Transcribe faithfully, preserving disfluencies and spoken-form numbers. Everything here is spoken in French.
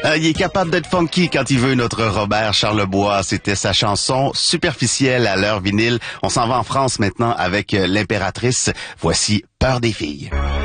Euh, il est capable d'être funky quand il veut, notre Robert Charlebois. C'était sa chanson Superficielle à l'heure vinyle. On s'en va en France maintenant avec euh, l'impératrice. Voici Peur des filles.